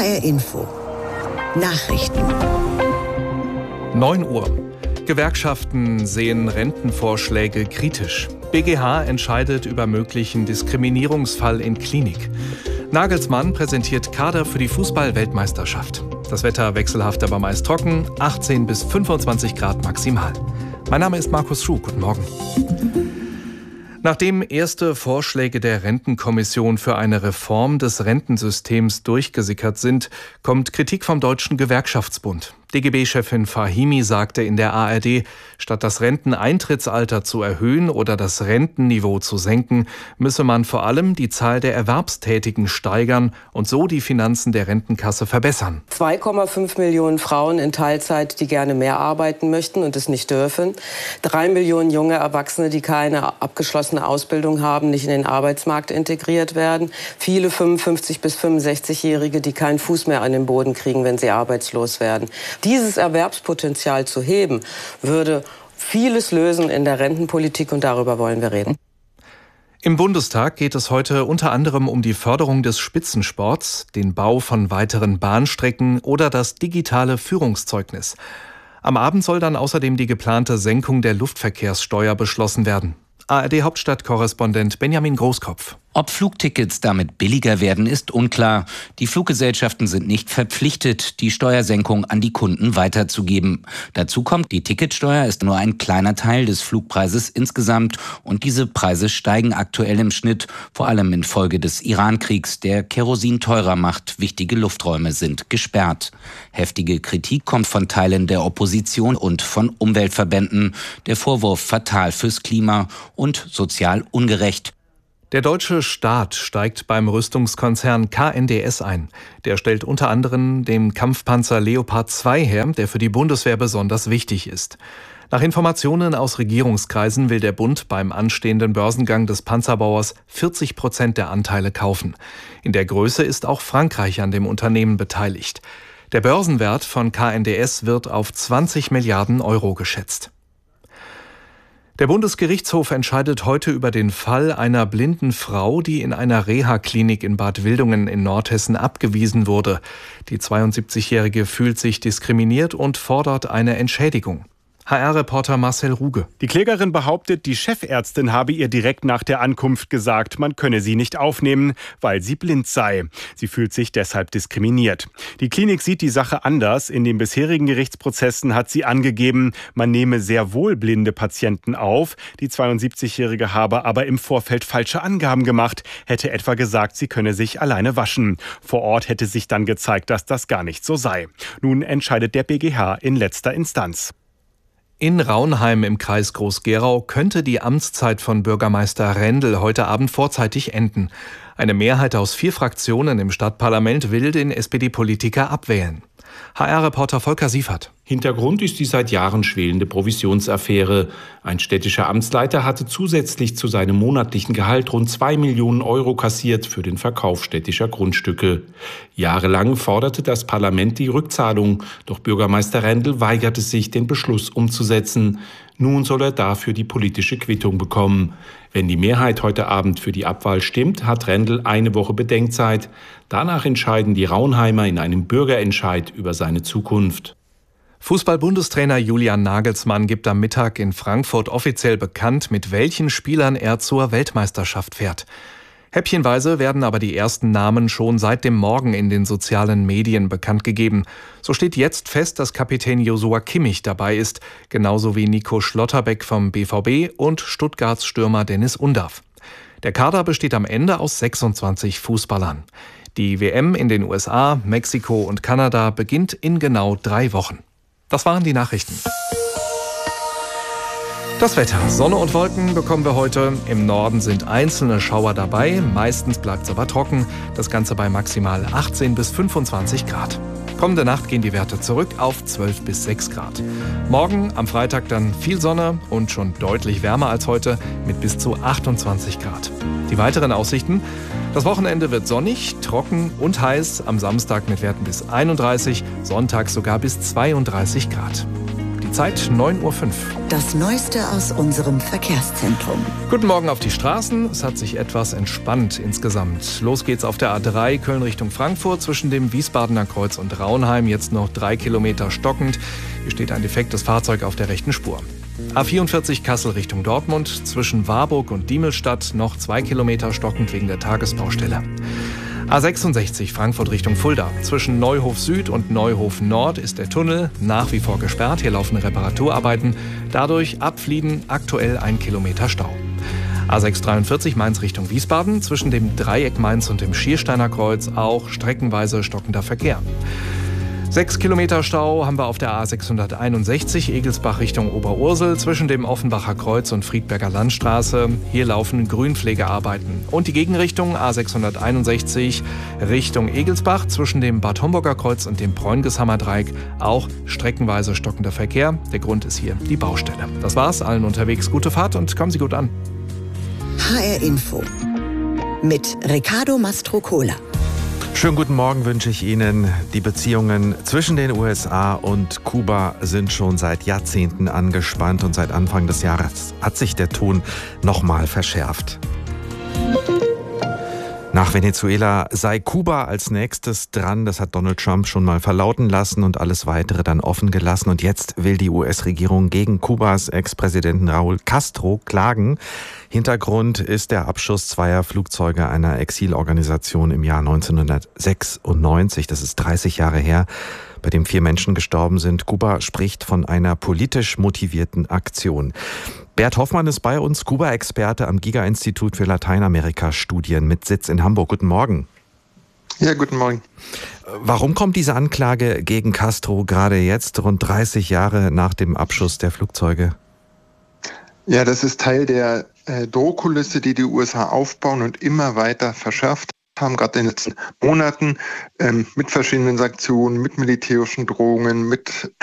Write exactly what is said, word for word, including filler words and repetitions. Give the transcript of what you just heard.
R Info. Nachrichten. neun Uhr. Gewerkschaften sehen Rentenvorschläge kritisch. B G H entscheidet über möglichen Diskriminierungsfall in Klinik. Nagelsmann präsentiert Kader für die Fußball-Weltmeisterschaft. Das Wetter wechselhaft, aber meist trocken, achtzehn bis fünfundzwanzig Grad maximal. Mein Name ist Markus Schuh, guten Morgen. Nachdem erste Vorschläge der Rentenkommission für eine Reform des Rentensystems durchgesickert sind, kommt Kritik vom Deutschen Gewerkschaftsbund. D G B-Chefin Fahimi sagte in der A R D, statt das Renteneintrittsalter zu erhöhen oder das Rentenniveau zu senken, müsse man vor allem die Zahl der Erwerbstätigen steigern und so die Finanzen der Rentenkasse verbessern. zwei Komma fünf Millionen Frauen in Teilzeit, die gerne mehr arbeiten möchten und es nicht dürfen. drei Millionen junge Erwachsene, die keine abgeschlossene Ausbildung haben, nicht in den Arbeitsmarkt integriert werden. Viele fünfundfünfzig- bis fünfundsechzigjährige, die keinen Fuß mehr an den Boden kriegen, wenn sie arbeitslos werden. Dieses Erwerbspotenzial zu heben, würde vieles lösen in der Rentenpolitik und darüber wollen wir reden. Im Bundestag geht es heute unter anderem um die Förderung des Spitzensports, den Bau von weiteren Bahnstrecken oder das digitale Führungszeugnis. Am Abend soll dann außerdem die geplante Senkung der Luftverkehrssteuer beschlossen werden. A R D-Hauptstadtkorrespondent Benjamin Großkopf. Ob Flugtickets damit billiger werden, ist unklar. Die Fluggesellschaften sind nicht verpflichtet, die Steuersenkung an die Kunden weiterzugeben. Dazu kommt, die Ticketsteuer ist nur ein kleiner Teil des Flugpreises insgesamt und diese Preise steigen aktuell im Schnitt, vor allem infolge des Iran-Kriegs, der Kerosin teurer macht. Wichtige Lufträume sind gesperrt. Heftige Kritik kommt von Teilen der Opposition und von Umweltverbänden. Der Vorwurf fatal fürs Klima und sozial ungerecht. Der deutsche Staat steigt beim Rüstungskonzern K N D S ein. Der stellt unter anderem den Kampfpanzer Leopard zwei her, der für die Bundeswehr besonders wichtig ist. Nach Informationen aus Regierungskreisen will der Bund beim anstehenden Börsengang des Panzerbauers vierzig Prozent der Anteile kaufen. In der Größe ist auch Frankreich an dem Unternehmen beteiligt. Der Börsenwert von K N D S wird auf zwanzig Milliarden Euro geschätzt. Der Bundesgerichtshof entscheidet heute über den Fall einer blinden Frau, die in einer Reha-Klinik in Bad Wildungen in Nordhessen abgewiesen wurde. Die zweiundsiebzigjährige fühlt sich diskriminiert und fordert eine Entschädigung. H R-Reporter Marcel Ruge. Die Klägerin behauptet, die Chefärztin habe ihr direkt nach der Ankunft gesagt, man könne sie nicht aufnehmen, weil sie blind sei. Sie fühlt sich deshalb diskriminiert. Die Klinik sieht die Sache anders. In den bisherigen Gerichtsprozessen hat sie angegeben, man nehme sehr wohl blinde Patienten auf. Die zweiundsiebzigjährige habe aber im Vorfeld falsche Angaben gemacht, hätte etwa gesagt, sie könne sich alleine waschen. Vor Ort hätte sich dann gezeigt, dass das gar nicht so sei. Nun entscheidet der B G H in letzter Instanz. In Raunheim im Kreis Groß-Gerau könnte die Amtszeit von Bürgermeister Rendel heute Abend vorzeitig enden. Eine Mehrheit aus vier Fraktionen im Stadtparlament will den S P D-Politiker abwählen. H R-Reporter Volker Siefert. Hintergrund ist die seit Jahren schwelende Provisionsaffäre. Ein städtischer Amtsleiter hatte zusätzlich zu seinem monatlichen Gehalt rund zwei Millionen Euro kassiert für den Verkauf städtischer Grundstücke. Jahrelang forderte das Parlament die Rückzahlung, doch Bürgermeister Rendel weigerte sich, den Beschluss umzusetzen. Nun soll er dafür die politische Quittung bekommen. Wenn die Mehrheit heute Abend für die Abwahl stimmt, hat Rendel eine Woche Bedenkzeit. Danach entscheiden die Raunheimer in einem Bürgerentscheid über seine Zukunft. Fußball-Bundestrainer Julian Nagelsmann gibt am Mittag in Frankfurt offiziell bekannt, mit welchen Spielern er zur Weltmeisterschaft fährt. Häppchenweise werden aber die ersten Namen schon seit dem Morgen in den sozialen Medien bekannt gegeben. So steht jetzt fest, dass Kapitän Joshua Kimmich dabei ist, genauso wie Nico Schlotterbeck vom B V B und Stuttgarts Stürmer Dennis Undav. Der Kader besteht am Ende aus sechsundzwanzig Fußballern. Die W M in den U S A, Mexiko und Kanada beginnt in genau drei Wochen. Das waren die Nachrichten. Das Wetter. Sonne und Wolken bekommen wir heute. Im Norden sind einzelne Schauer dabei. Meistens bleibt es aber trocken. Das Ganze bei maximal achtzehn bis fünfundzwanzig Grad. Kommende Nacht gehen die Werte zurück auf zwölf bis sechs Grad. Morgen am Freitag dann viel Sonne und schon deutlich wärmer als heute mit bis zu achtundzwanzig Grad. Die weiteren Aussichten. Das Wochenende wird sonnig, trocken und heiß. Am Samstag mit Werten bis einunddreißig, sonntags sogar bis zweiunddreißig Grad. Zeit neun Uhr fünf. Das Neueste aus unserem Verkehrszentrum. Guten Morgen auf die Straßen. Es hat sich etwas entspannt insgesamt. Los geht's auf der A drei Köln Richtung Frankfurt zwischen dem Wiesbadener Kreuz und Raunheim. Jetzt noch drei Kilometer stockend. Hier steht ein defektes Fahrzeug auf der rechten Spur. A vierundvierzig Kassel Richtung Dortmund zwischen Warburg und Diemelstadt noch zwei Kilometer stockend wegen der Tagesbaustelle. A sechsundsechzig Frankfurt Richtung Fulda. Zwischen Neuhof Süd und Neuhof Nord ist der Tunnel nach wie vor gesperrt. Hier laufen Reparaturarbeiten. Dadurch ab Flieden aktuell ein Kilometer Stau. A sechshundertdreiundvierzig Mainz Richtung Wiesbaden. Zwischen dem Dreieck Mainz und dem Schiersteiner Kreuz auch streckenweise stockender Verkehr. Sechs Kilometer Stau haben wir auf der A sechshunderteinundsechzig Egelsbach Richtung Oberursel zwischen dem Offenbacher Kreuz und Friedberger Landstraße. Hier laufen Grünpflegearbeiten. Und die Gegenrichtung A sechshunderteinundsechzig Richtung Egelsbach zwischen dem Bad Homburger Kreuz und dem Preungeshammer Dreieck auch streckenweise stockender Verkehr. Der Grund ist hier die Baustelle. Das war's, allen unterwegs gute Fahrt und kommen Sie gut an. H R Info mit Riccardo Mastrocola. Schönen guten Morgen wünsche ich Ihnen. Die Beziehungen zwischen den U S A und Kuba sind schon seit Jahrzehnten angespannt und seit Anfang des Jahres hat sich der Ton nochmal verschärft. Nach Venezuela sei Kuba als nächstes dran. Das hat Donald Trump schon mal verlauten lassen und alles Weitere dann offen gelassen. Und jetzt will die U S-Regierung gegen Kubas Ex-Präsidenten Raúl Castro klagen. Hintergrund ist der Abschuss zweier Flugzeuge einer Exilorganisation im Jahr neunzehnhundertsechsundneunzig. Das ist dreißig Jahre her, bei dem vier Menschen gestorben sind. Kuba spricht von einer politisch motivierten Aktion. Bert Hoffmann ist bei uns, Kuba-Experte am Giga-Institut für Lateinamerika-Studien mit Sitz in Hamburg. Guten Morgen. Ja, guten Morgen. Warum kommt diese Anklage gegen Castro gerade jetzt, rund dreißig Jahre nach dem Abschuss der Flugzeuge? Ja, das ist Teil der äh, Drohkulisse, die die U S A aufbauen und immer weiter verschärft haben, gerade in den letzten Monaten, ähm, mit verschiedenen Sanktionen, mit militärischen Drohungen, mit